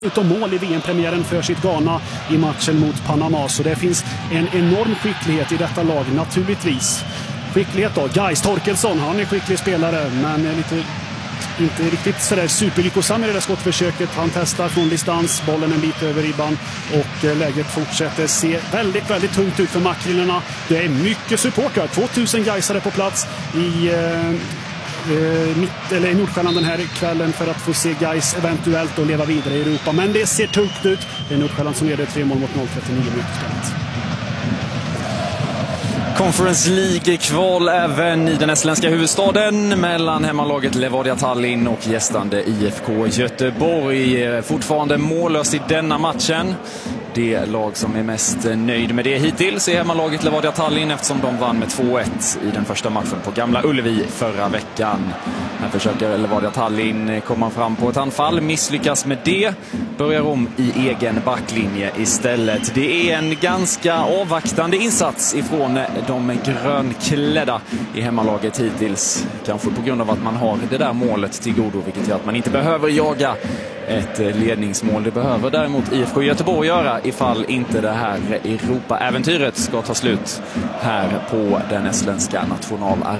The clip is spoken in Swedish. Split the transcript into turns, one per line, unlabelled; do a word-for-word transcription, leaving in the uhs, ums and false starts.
utom mål i V M-premiären för sitt Ghana i matchen mot Panama. Så det finns en enorm skicklighet i detta lag, naturligtvis. Skicklighet då, Gais Torkelsson, han är skicklig spelare men är lite, inte riktigt sådär superlyckosam i det där skottförsöket. Han testar från distans, bollen en bit över ribban och läget fortsätter se väldigt, väldigt tungt ut för makrillerna. Det är mycket supportrar, tvåtusen Gaisare på plats i eh, mitt, eller i Nordsjälland den här kvällen för att få se Gais eventuellt och leva vidare i Europa. Men det ser tungt ut. Det är Nordsjälland som leder tre mål mot noll trettionio minuter spelat.
Conference League-kval även i den estländska huvudstaden mellan hemmalaget Levadia Tallinn och gästande I F K Göteborg. Fortfarande mållöst i denna matchen. Det lag som är mest nöjd med det hittills är hemmalaget Levadia Tallinn eftersom de vann med två ett i den första matchen på Gamla Ullevi förra veckan. Här försöker Levadia Tallinn komma fram på ett anfall, misslyckas med det, börjar om i egen backlinje istället. Det är en ganska avvaktande insats ifrån de grönklädda i hemmalaget hittills. Kanske på grund av att man har det där målet till godo, vilket gör att man inte behöver jaga ett ledningsmål. Det behöver däremot I F K Göteborg göra ifall inte det här Europa-äventyret ska ta slut här på den estländska nationalarenan.